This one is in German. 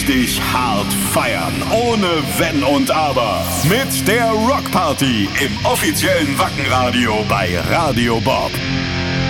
richtig hart feiern, ohne Wenn und Aber. Mit der Rockparty im offiziellen Wackenradio bei Radio Bob.